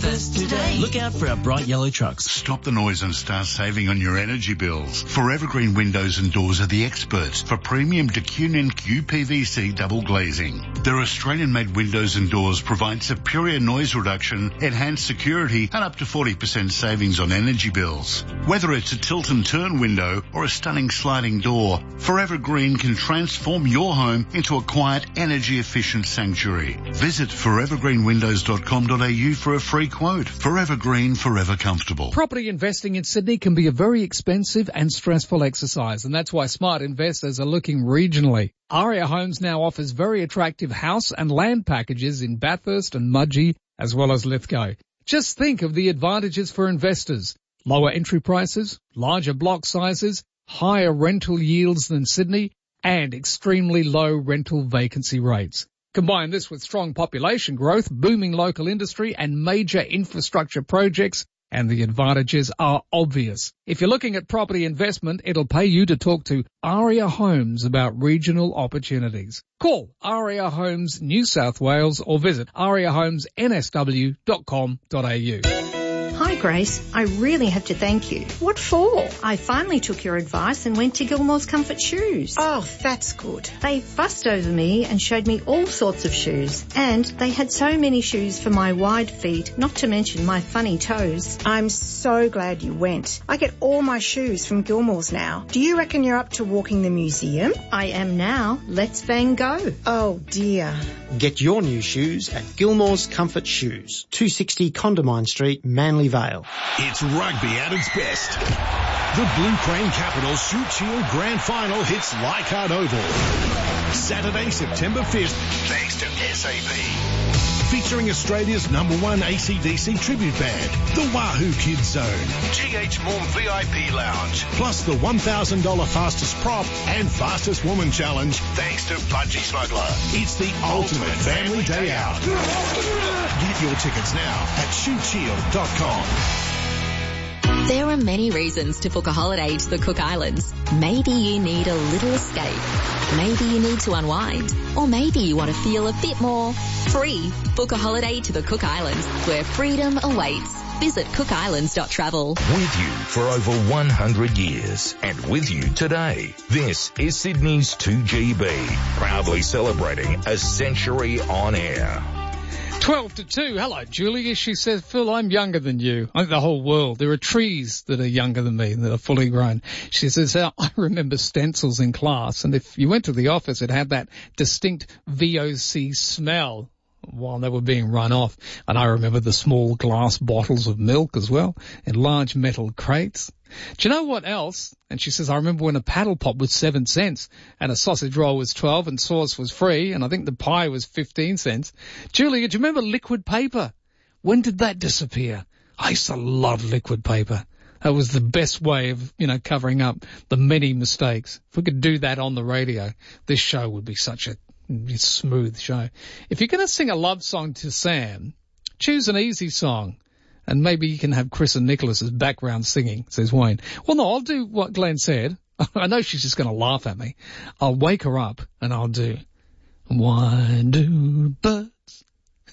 Bathurst today. Look out for our bright yellow trucks. Stop the noise and start saving on your energy bills. Forever Green Windows and Doors are the experts for premium Decunion QPVC double glazing. Their Australian-made windows and doors provide superior noise reduction, enhanced security and up to 40% savings on energy bills. Whether it's a tilt and turn window or a stunning sliding door, Forever Green can transform your home into a quiet, energy-efficient sanctuary. Visit forevergreenwindows.com.au for a free quote. Forever Green, forever comfortable. Property investing in Sydney can be a very expensive and stressful exercise, and that's why smart investors are looking regionally. Aria Homes now offers very attractive house and land packages in Bathurst and Mudgee, as well as Lithgow. Just think of the advantages for investors. Lower entry prices, larger block sizes, higher rental yields than Sydney, and extremely low rental vacancy rates. Combine this with strong population growth, booming local industry, and major infrastructure projects, and the advantages are obvious. If you're looking at property investment, it'll pay you to talk to Aria Homes about regional opportunities. Call Aria Homes New South Wales or visit ariahomesnsw.com.au. Hi Grace, I really have to thank you. What for? I finally took your advice and went to Gilmore's Comfort Shoes. Oh, that's good. They fussed over me and showed me all sorts of shoes. And they had so many shoes for my wide feet, not to mention my funny toes. I'm so glad you went. I get all my shoes from Gilmore's now. Do you reckon you're up to walking the museum? I am now. Let's Van Gogh. Oh dear. Get your new shoes at Gilmore's Comfort Shoes, 260 Condamine Street, Manly Vale. It's rugby at its best. The Blue Crane Capital Shoot Shield Grand Final hits Leichhardt Oval. Saturday, September 5th, thanks to SAP. Featuring Australia's #1 AC/DC tribute band, the Wahoo Kids Zone, GH Morm VIP Lounge, plus the $1,000 fastest prop and fastest woman challenge, thanks to Budgie Smuggler. It's the ultimate family day out. Get your tickets now at shootshield.com. There are many reasons to book a holiday to the Cook Islands. Maybe you need a little escape. Maybe you need to unwind. Or maybe you want to feel a bit more free. Book a holiday to the Cook Islands where freedom awaits. Visit cookislands.travel. With you for over 100 years and with you today. This is Sydney's 2GB, proudly celebrating a century on air. 12 to 2. Hello, Julia. She says, Phil, I'm younger than you. I think the whole world. There are trees that are younger than me that are fully grown. She says, I remember stencils in class, and if you went to the office, it had that distinct VOC smell while they were being run off. And I remember the small glass bottles of milk as well, and large metal crates. Do you know what else? And she says, I remember when a paddle pop was 7 cents and a sausage roll was 12 and sauce was free, and I think the pie was 15 cents. Julia, do you remember liquid paper? When did that disappear? I used to love liquid paper. That was the best way of, covering up the many mistakes. If we could do that on the radio, this show would be such a smooth show. If you're going to sing a love song to Sam, choose an easy song. And maybe you can have Chris and Nicholas as background singing, says Wayne. Well, no, I'll do what Glenn said. I know she's just going to laugh at me. I'll wake her up and I'll do, why do birds?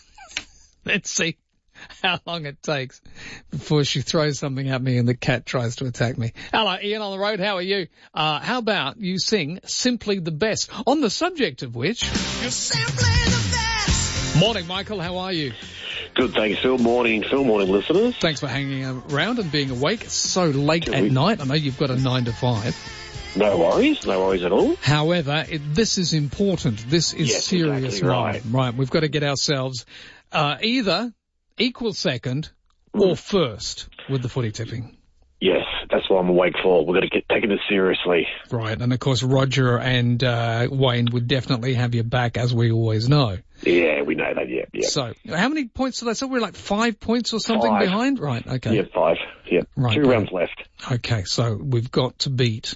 Let's see how long it takes before she throws something at me and the cat tries to attack me. Hello, Ian on the road. How are you? How about you sing Simply the Best? On the subject of which, you're simply the best. Morning, Michael. How are you? Good, thanks, Phil. Morning, listeners. Thanks for hanging around and being awake so late at night. I know you've got a 9 to 5. No worries at all. However, this is important. This is serious. Exactly right. Right, we've got to get ourselves either equal second or first with the footy tipping. Yes, that's what I'm awake for. We've got to get taking this seriously. Right, and of course Roger and Wayne would definitely have your back, as we always know. Yeah, we know that, yeah. So, how many points did I say? We're like 5 points or something behind? Right, okay. Yeah, 5. Yeah, right, 2 rounds left. Okay, so we've got to beat,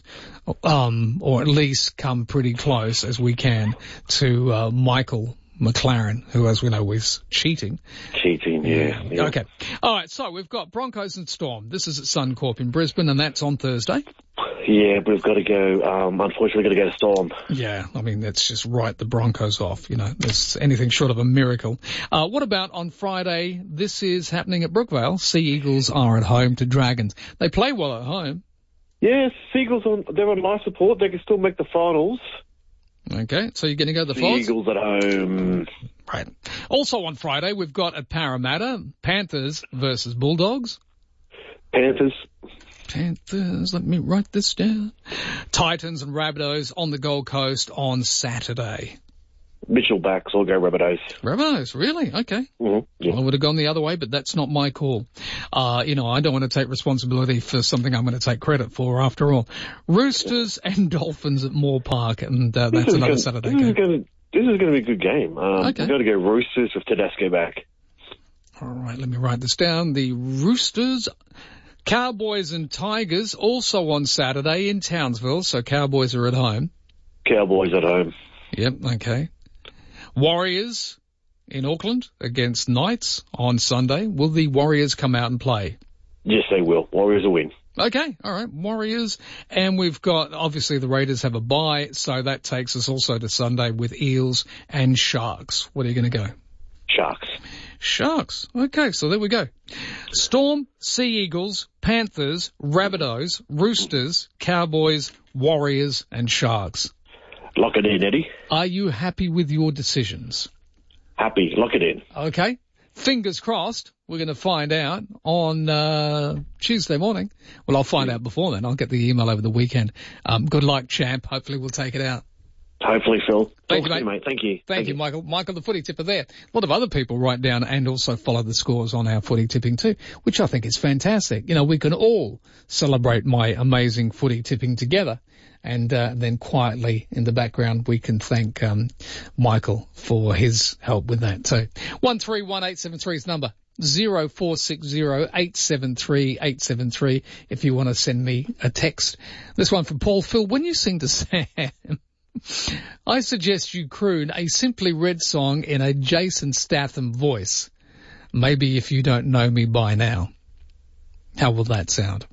or at least come pretty close as we can to Michael McLaren, who, as we know, is cheating. Yeah. Okay. All right, so we've got Broncos and Storm. This is at Suncorp in Brisbane, and that's on Thursday. Yeah, we've got to go, unfortunately, got to go to Storm. Yeah, I mean, let's just write the Broncos off, you know. There's anything short of a miracle. What about on Friday? This is happening at Brookvale. Sea Eagles are at home to Dragons. They play well at home. Yes, Seagulls they're on life support. They can still make the finals. Okay, so you're going to go to the The Foz? Eagles at home. Right. Also on Friday, we've got at Parramatta, Panthers versus Bulldogs. Panthers. Let me write this down. Titans and Rabbitohs on the Gold Coast on Saturday. Mitchell backs, I'll go Rabbitohs. Rabbitohs, really? Okay. Mm-hmm. Yeah. Well, I would have gone the other way, but that's not my call. You know, I don't want to take responsibility for something I'm going to take credit for after all. Roosters and Dolphins at Moore Park, and that's another Saturday game. This is going to be a good game. Okay. We've got to go Roosters with Tedesco back. All right, let me write this down. The Roosters, Cowboys and Tigers also on Saturday in Townsville, so Cowboys are at home. Cowboys at home. Yep, okay. Warriors in Auckland against Knights on Sunday. Will the Warriors come out and play? Yes, they will. Warriors will win. Okay, all right, Warriors. And we've got, obviously, the Raiders have a bye, so that takes us also to Sunday with Eels and Sharks. What are you going to go? Sharks. Sharks. Okay, so there we go. Storm, Sea Eagles, Panthers, Rabbitohs, Roosters, Cowboys, Warriors, and Sharks. Lock it in, Eddie. Are you happy with your decisions? Happy. Lock it in. Okay. Fingers crossed. We're going to find out on Tuesday morning. Well, I'll find out before then. I'll get the email over the weekend. Good luck, champ. Hopefully we'll take it out. Hopefully, Phil. Thank you, mate. Thank you. Thank you, Michael. Michael, the footy tipper there. A lot of other people write down and also follow the scores on our footy tipping too, which I think is fantastic. You know, we can all celebrate my amazing footy tipping together. And then quietly in the background, we can thank Michael for his help with that too. 131873 is number 0460873873 if you want to send me a text. This one from Paul. Phil, when you sing to Sam, I suggest you croon a Simply Red song in a Jason Statham voice. Maybe If You Don't Know Me By Now. How will that sound?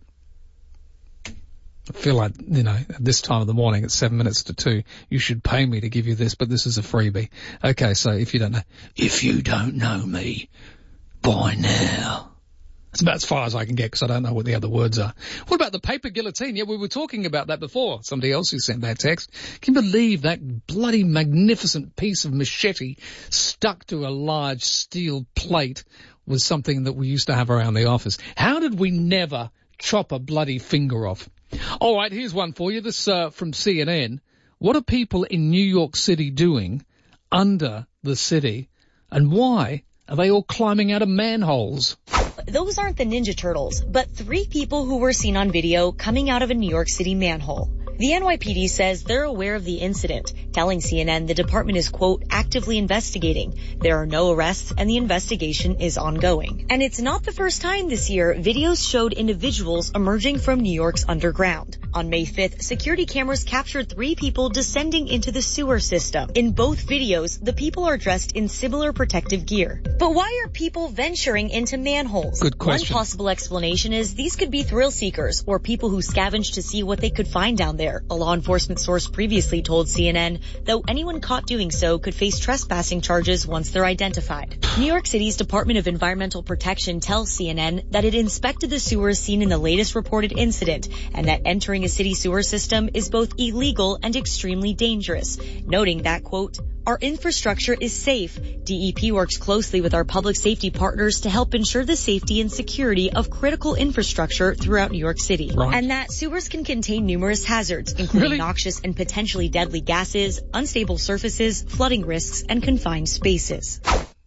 I feel like, you know, at this time of the morning at 7 minutes to 2, you should pay me to give you this, but this is a freebie. Okay, so if you don't know me by now. That's about as far as I can get because I don't know what the other words are. What about the paper guillotine? Yeah, we were talking about that before. Somebody else who sent that text. Can you believe that bloody magnificent piece of machete stuck to a large steel plate was something that we used to have around the office? How did we never chop a bloody finger off? All right, here's one for you. This from CNN. What are people in New York City doing under the city, and why are they all climbing out of manholes? Those aren't the Ninja Turtles, but 3 people who were seen on video coming out of a New York City manhole. The NYPD says they're aware of the incident, telling CNN the department is, quote, actively investigating. There are no arrests and the investigation is ongoing. And it's not the first time this year videos showed individuals emerging from New York's underground. On May 5th, security cameras captured 3 people descending into the sewer system. In both videos, the people are dressed in similar protective gear. But why are people venturing into manholes? Good question. One possible explanation is these could be thrill seekers or people who scavenge to see what they could find down there. A law enforcement source previously told CNN, though anyone caught doing so could face trespassing charges once they're identified. New York City's Department of Environmental Protection tells CNN that it inspected the sewers seen in the latest reported incident and that entering a city sewer system is both illegal and extremely dangerous, noting that, quote, our infrastructure is safe. DEP works closely with our public safety partners to help ensure the safety and security of critical infrastructure throughout New York City. Right. And that sewers can contain numerous hazards, including noxious and potentially deadly gases, unstable surfaces, flooding risks, and confined spaces.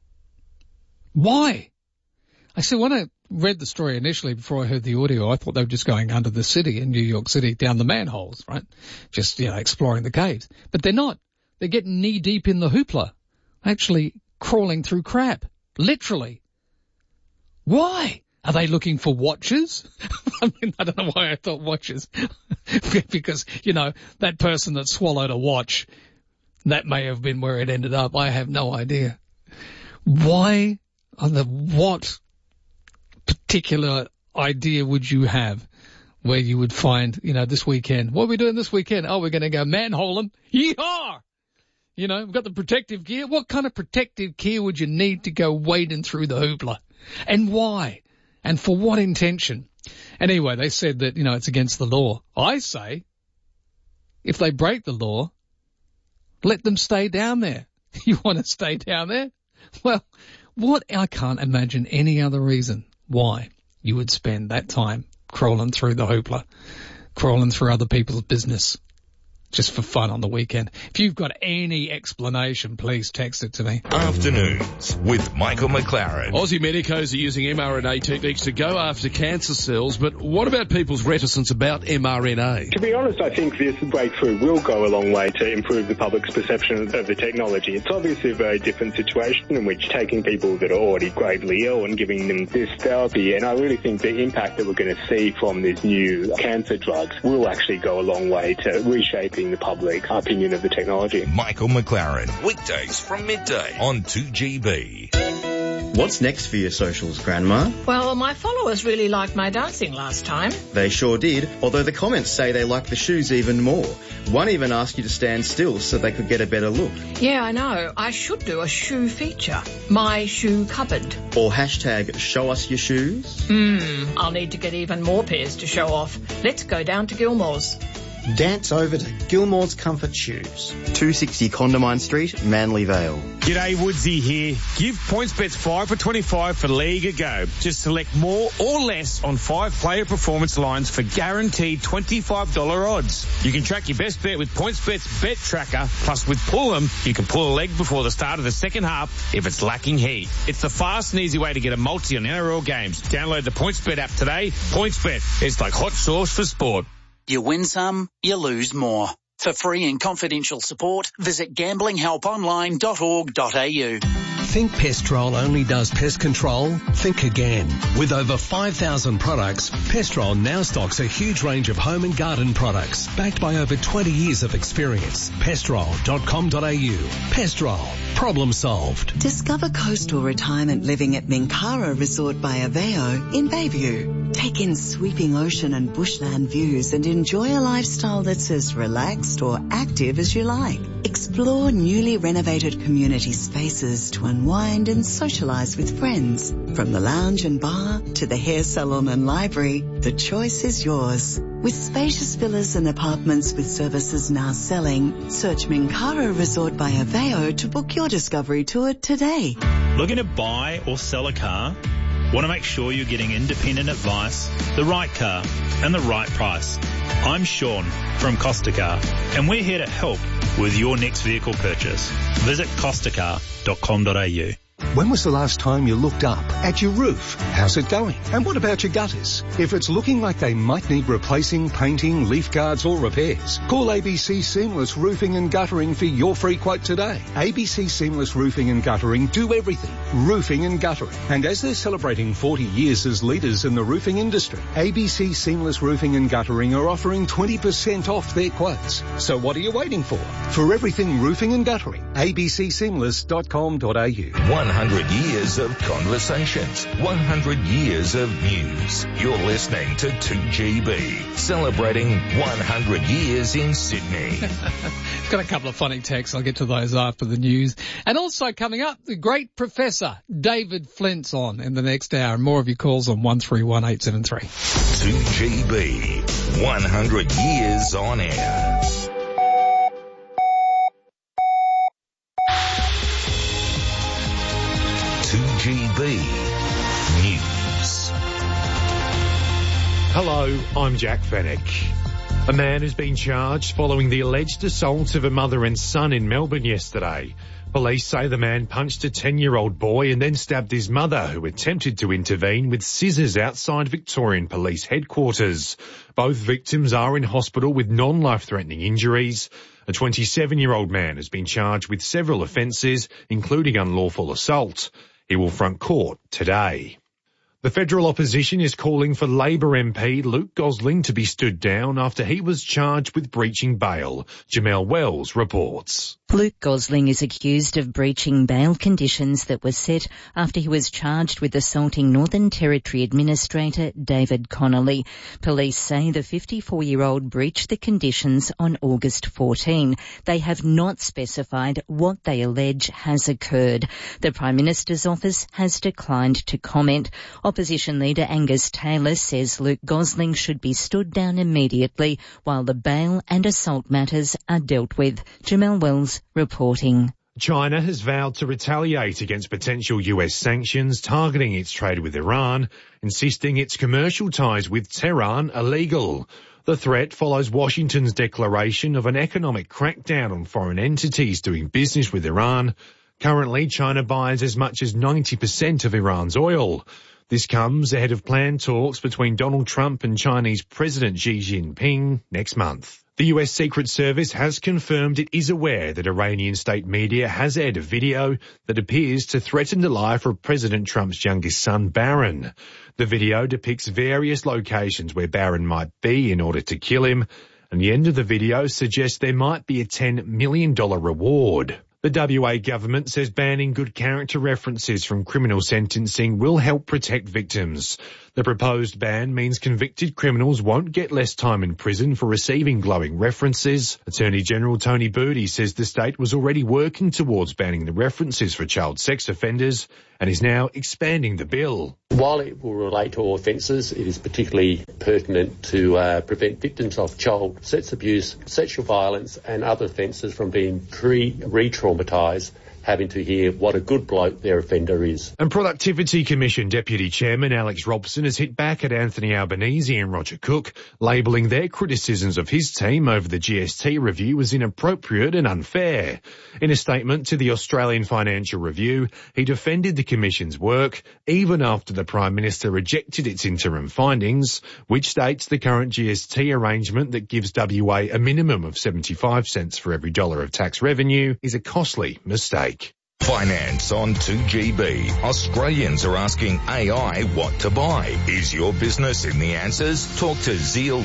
Why? I see, when I read the story initially before I heard the audio, I thought they were just going under the city in New York City, down the manholes, right? Just, you know, exploring the caves. But they're not. They're getting knee deep in the hoopla, actually crawling through crap, literally. Why? Are they looking for watches? I mean, I don't know why I thought watches. Because, you know, that person that swallowed a watch, that may have been where it ended up. I have no idea. Why, what particular idea would you have where you would find, this weekend. What are we doing this weekend? Oh, we're going to go manholing. Yeehaw! We've got the protective gear. What kind of protective gear would you need to go wading through the hoopla? And why? And for what intention? Anyway, they said that, it's against the law. I say, if they break the law, let them stay down there. You want to stay down there? Well, I can't imagine any other reason why you would spend that time crawling through the hoopla, crawling through other people's business, just for fun on the weekend. If you've got any explanation, please text it to me. Afternoons with Michael McLaren. Aussie medicos are using mRNA techniques to go after cancer cells, but what about people's reticence about mRNA? To be honest, I think this breakthrough will go a long way to improve the public's perception of the technology. It's obviously a very different situation in which taking people that are already gravely ill and giving them this therapy, and I really think the impact that we're going to see from these new cancer drugs will actually go a long way to reshaping the public opinion of the technology. Michael McLaren, weekdays from midday on 2GB. What's next for your socials, Grandma? Well, my followers really liked my dancing last time. They sure did, although the comments say they like the shoes even more. One even asked you to stand still so they could get a better look. Yeah, I know. I should do a shoe feature. My shoe cupboard. Or hashtag show us your shoes. I'll need to get even more pairs to show off. Let's go down to Gilmore's. Dance over to Gilmore's Comfort Shoes. 260 Condamine Street, Manly Vale. G'day, Woodsy here. Give PointsBets 5 for 25 for League a go. Just select more or less on 5 player performance lines for guaranteed $25 odds. You can track your best bet with PointsBet's Bet Tracker. Plus, with Pull 'em, you can pull a leg before the start of the second half if it's lacking heat. It's the fast and easy way to get a multi on NRL games. Download the PointsBet app today. PointsBet, it's like hot sauce for sport. You win some, you lose more. For free and confidential support, visit gamblinghelponline.org.au. Think Pestrol only does pest control? Think again. With over 5,000 products, Pestrol now stocks a huge range of home and garden products, backed by over 20 years of experience. Pestrol.com.au. Pestrol. Problem solved. Discover coastal retirement living at Minkara Resort by Aveo in Bayview. Take in sweeping ocean and bushland views and enjoy a lifestyle that's as relaxed or active as you like. Explore newly renovated community spaces to unwind and socialise with friends. From the lounge and bar to the hair salon and library, the choice is yours. With spacious villas and apartments with services now selling, search Minkara Resort by Aveo to book your discovery tour today. Looking to buy or sell a car? Want to make sure you're getting independent advice, the right car, and the right price? I'm Sean from Costa Car, and we're here to help with your next vehicle purchase. Visit costacar.com.au. When was the last time you looked up at your roof? How's it going? And what about your gutters? If it's looking like they might need replacing, painting, leaf guards or repairs, call ABC Seamless Roofing and Guttering for your free quote today. ABC Seamless Roofing and Guttering do everything. Roofing and guttering. And as they're celebrating 40 years as leaders in the roofing industry, ABC Seamless Roofing and Guttering are offering 20% off their quotes. So what are you waiting for? For everything roofing and guttering, abcseamless.com.au. 100 years of conversations, 100 years of news. You're listening to 2GB, celebrating 100 years in Sydney. Got a couple of funny texts. I'll get to those after the news. And also coming up, the great Professor David Flint's on in the next hour. And more of your calls on 131873. 2GB, 100 years on air. GB News. Hello, I'm Jack Fennick. A man has been charged following the alleged assault of a mother and son in Melbourne yesterday. Police say the man punched a 10-year-old boy and then stabbed his mother, who attempted to intervene with scissors outside Victorian Police headquarters. Both victims are in hospital with non-life-threatening injuries. A 27-year-old man has been charged with several offences, including unlawful assault. He will front court today. The federal opposition is calling for Labor MP Luke Gosling to be stood down after he was charged with breaching bail. Jamel Wells reports. Luke Gosling is accused of breaching bail conditions that were set after he was charged with assaulting Northern Territory Administrator David Connolly. Police say the 54-year-old breached the conditions on August 14. They have not specified what they allege has occurred. The Prime Minister's office has declined to comment. Opposition leader Angus Taylor says Luke Gosling should be stood down immediately while the bail and assault matters are dealt with. Jamel Wells reporting. China has vowed to retaliate against potential US sanctions targeting its trade with Iran, insisting its commercial ties with Tehran are legal. The threat follows Washington's declaration of an economic crackdown on foreign entities doing business with Iran. Currently, China buys as much as 90% of Iran's oil. This comes ahead of planned talks between Donald Trump and Chinese President Xi Jinping next month. The US Secret Service has confirmed it is aware that Iranian state media has aired a video that appears to threaten the life of President Trump's youngest son, Barron. The video depicts various locations where Barron might be in order to kill him, and the end of the video suggests there might be a $10 million reward. The WA government says banning good character references from criminal sentencing will help protect victims. The proposed ban means convicted criminals won't get less time in prison for receiving glowing references. Attorney General Tony Booty says the state was already working towards banning the references for child sex offenders and is now expanding the bill. While it will relate to all offences, it is particularly pertinent to prevent victims of child sex abuse, sexual violence and other offences from being re-traumatised, having to hear what a good bloke their offender is. And Productivity Commission Deputy Chairman Alex Robson has hit back at Anthony Albanese and Roger Cook, labelling their criticisms of his team over the GST review as inappropriate and unfair. In a statement to the Australian Financial Review, he defended the Commission's work, even after the Prime Minister rejected its interim findings, which states the current GST arrangement that gives WA a minimum of 75 cents for every dollar of tax revenue is a costly mistake. Finance on 2GB. Australians are asking AI what to buy. Is your business in the answers? Talk to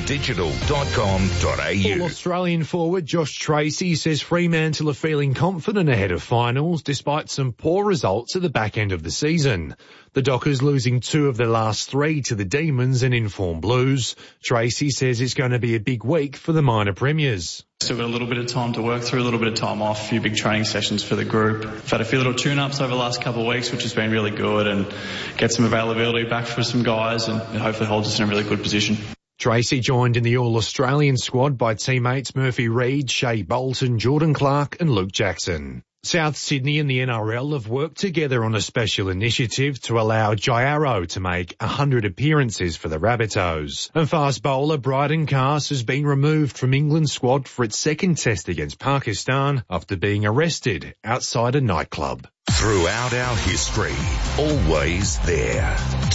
zealdigital.com.au. All-Australian forward Josh Tracy says Fremantle are feeling confident ahead of finals despite some poor results at the back end of the season. The Dockers losing 2 of their last 3 to the Demons and informed Blues. Tracy says it's going to be a big week for the minor premiers. Still got a little bit of time to work through, a little bit of time off, a few big training sessions for the group. I've had a few little tune-ups over the last couple of weeks, which has been really good, and get some availability back for some guys and hopefully holds us in a really good position. Tracy joined in the All-Australian squad by teammates Murphy Reid, Shea Bolton, Jordan Clark and Luke Jackson. South Sydney and the NRL have worked together on a special initiative to allow Jairo to make 100 appearances for the Rabbitohs. And fast bowler Bryden Cass has been removed from England's squad for its second test against Pakistan after being arrested outside a nightclub. Throughout our history, always there.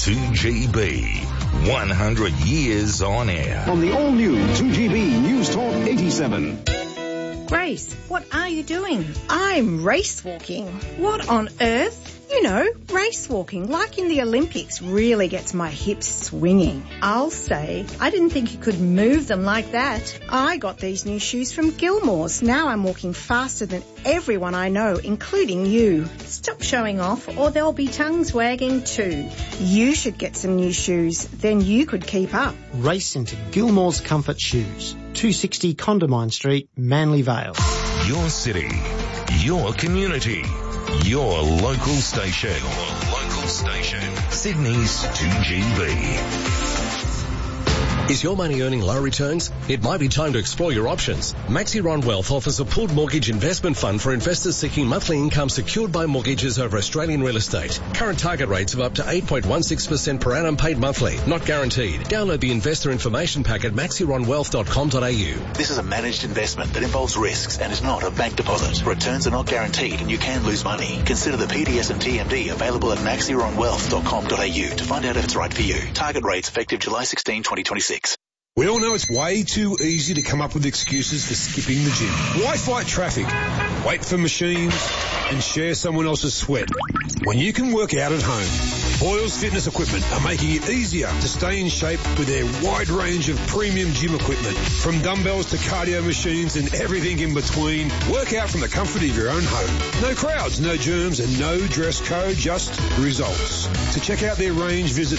2GB, 100 years on air. On the all-new 2GB News Talk 87. Grace, what are you doing? I'm race walking. What on earth? You know, race walking, like in the Olympics, really gets my hips swinging. I'll say, I didn't think you could move them like that. I got these new shoes from Gilmore's. Now I'm walking faster than everyone I know, including you. Stop showing off or there'll be tongues wagging too. You should get some new shoes, then you could keep up. Race into Gilmore's Comfort Shoes, 260 Condamine Street, Manly Vale. Your city, your community, your local station. Your local station. Sydney's 2GB. Is your money earning low returns? It might be time to explore your options. Maxiron Wealth offers a pooled mortgage investment fund for investors seeking monthly income secured by mortgages over Australian real estate. Current target rates of up to 8.16% per annum paid monthly, not guaranteed. Download the investor information pack at maxironwealth.com.au. This is a managed investment that involves risks and is not a bank deposit. Returns are not guaranteed and you can lose money. Consider the PDS and TMD available at maxironwealth.com.au to find out if it's right for you. Target rates effective July 16, 2026. We all know it's way too easy to come up with excuses for skipping the gym. Why fight traffic, wait for machines, and share someone else's sweat when you can work out at home? Boyles Fitness Equipment are making it easier to stay in shape with their wide range of premium gym equipment. From dumbbells to cardio machines and everything in between, work out from the comfort of your own home. No crowds, no germs and no dress code, just results. To check out their range, visit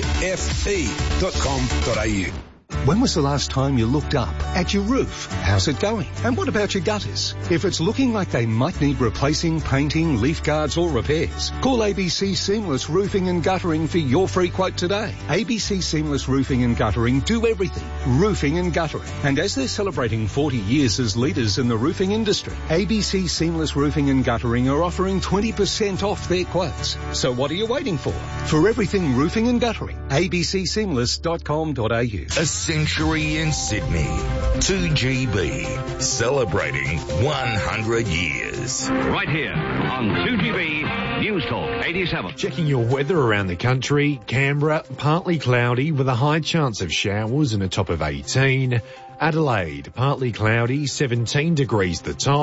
bfe.com.au. When was the last time you looked up at your roof? How's it going? And what about your gutters? If it's looking like they might need replacing, painting, leaf guards or repairs, call ABC Seamless Roofing and Guttering for your free quote today. ABC Seamless Roofing and Guttering do everything. Roofing and guttering. And as they're celebrating 40 years as leaders in the roofing industry, ABC Seamless Roofing and Guttering are offering 20% off their quotes. So what are you waiting for? For everything roofing and guttering, abcseamless.com.au. A century in Sydney. 2GB, celebrating 100 years. Right here on 2GB News Talk 87. Checking your weather around the country. Canberra, partly cloudy with a high chance of showers and a top of 18. Adelaide, partly cloudy, 17 degrees the top.